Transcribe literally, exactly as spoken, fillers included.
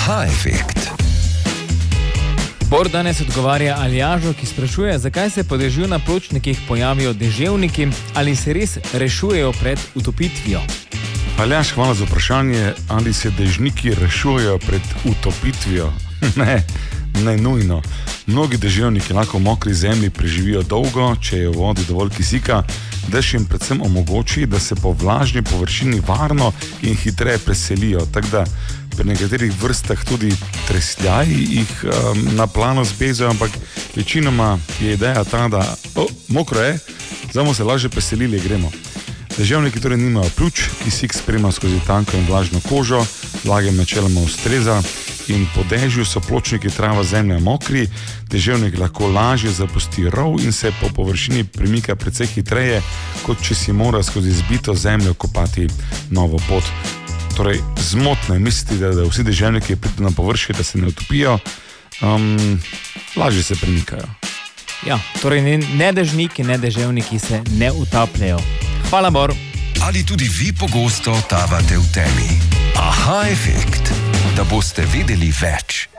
Aha efekt. Bor danes odgovarja Aljažu, ki sprašuje, zakaj se po dežju na pločnikih pojavijo deževniki ali se res rešujejo pred utopitvijo. Aljaž, hvala za vprašanje, ali se dežniki rešujejo pred utopitvijo. Ne, ne nujno. Mnogi deževniki lahko v mokri zemlji preživijo dolgo, če je v vodi dovolj kisika. Dež jim predvsem omogoči, da se po vlažni površini varno in hitreje preselijo. Tako da pri nekaterih vrstah tudi tresljaji jih um, na plano zbezajo, ampak večinoma je ideja ta, da oh, mokro je, zdaj bomo se lažje preselili, gremo. Deževniki torej nimajo pljuč, kisik sprema skozi tanko in vlažno kožo, vlage načeloma ustreza in po dežju so pločniki, trava, zemlja mokri, deževnik lahko lažje zapusti rov in se po površini premika precej hitreje, kot če si mora skozi zbito zemljo kopati novo pot. Torej, zmotno je misliti, da, da vsi deževniki pridejo na površje, da se ne utopijo, um, lažje se premikajo. Ja, torej ne dežniki, ne deževniki se ne utapljajo. Hvala, Bor. Ali tudi vi pogosto tavate v temi? Aha efekt, da boste vedeli več.